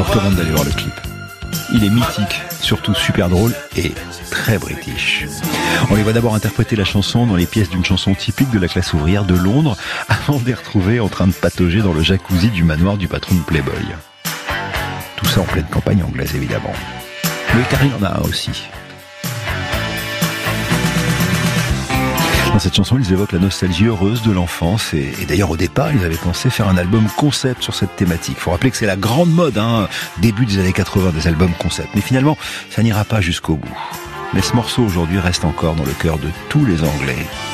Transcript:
vous recommande d'aller voir le clip. Il est mythique, surtout super drôle et très british. On les voit d'abord interpréter la chanson dans les pièces d'une chanson typique de la classe ouvrière de Londres, avant de les retrouver en train de patauger dans le jacuzzi du manoir du patron de Playboy. Tout ça en pleine campagne anglaise, évidemment. Mais car il y en a un aussi. Dans cette chanson, ils évoquent la nostalgie heureuse de l'enfance et d'ailleurs au départ, ils avaient pensé faire un album concept sur cette thématique. Faut rappeler que c'est la grande mode, début des années 80, des albums concept. Mais finalement, ça n'ira pas jusqu'au bout. Mais ce morceau aujourd'hui reste encore dans le cœur de tous les Anglais.